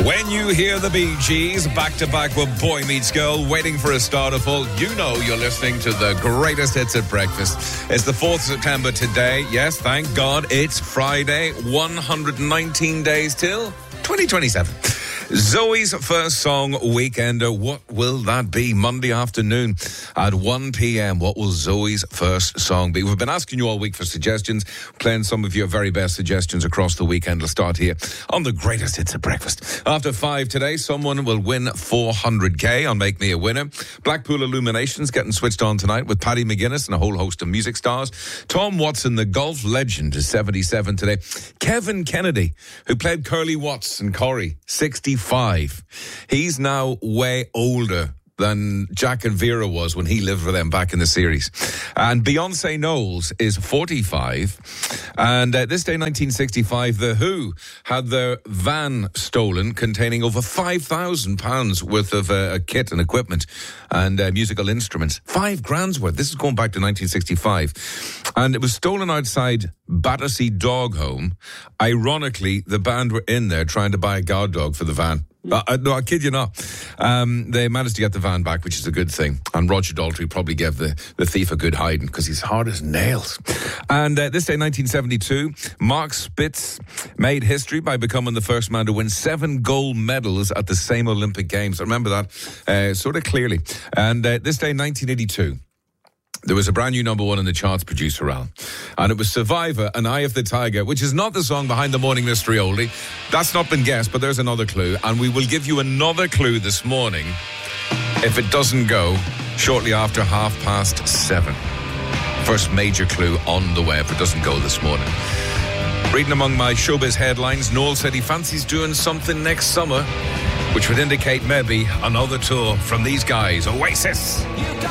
When you hear the Bee Gees back-to-back with Boy Meets Girl, Waiting for a Star to Fall, you know you're listening to the greatest hits at breakfast. It's the 4th of September today. Yes, thank God, it's Friday. 119 days till 2027. Zoe's first song, Weekender. What will that be? Monday afternoon at 1 p.m. What will Zoe's first song be? We've been asking you all week for suggestions, playing some of your very best suggestions across the weekend. We'll start here on the greatest hits at breakfast. After 5 today, someone will win 400k on Make Me a Winner. Blackpool Illuminations getting switched on tonight with Paddy McGuinness and a whole host of music stars. Tom Watson, the golf legend, is 77 today. Kevin Kennedy, who played Curly Watts and Corrie, 65. He's now way older than Jack and Vera was when he lived with them back in the series. And Beyonce Knowles is 45. And this day, 1965, The Who had their van stolen containing over £5,000 worth of kit and equipment and musical instruments. £5,000 worth. This is going back to 1965. And it was stolen outside Battersea Dog Home. Ironically, the band were in there trying to buy a guard dog for the van. No, I kid you not. They managed to get the van back, which is a good thing. And Roger Daltrey probably gave the thief a good hiding because he's hard as nails. And this day, 1972, Mark Spitz made history by becoming the first man to win 7 gold medals at the same Olympic Games. I remember that sort of clearly. And this day, 1982. There was a brand new number 1 in the charts, Producer Al. And it was Survivor and Eye of the Tiger, which is not the song behind the Morning Mystery Oldie. That's not been guessed, but there's another clue. And we will give you another clue this morning, if it doesn't go, shortly after 7:30. First major clue on the way if it doesn't go this morning. Reading among my showbiz headlines, Noel said he fancies doing something next summer, which would indicate maybe another tour from these guys, Oasis.